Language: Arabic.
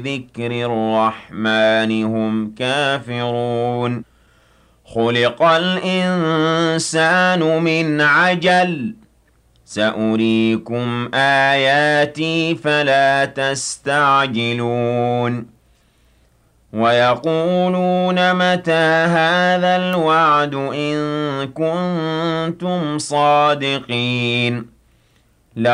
ذِكْرِ الرَّحْمَٰنِ هُمْ كَافِرُونَ خُلِقَ الْإِنسَانُ مِنْ عَجَلٍ ۚ سَأُرِيكُمْ آيَاتِي فَلَا تَسْتَعْجِلُونِ وَيَقُولُونَ مَتَىٰ هَٰذَا الْوَعْدُ إِن كُنتُمْ صَادِقِينَ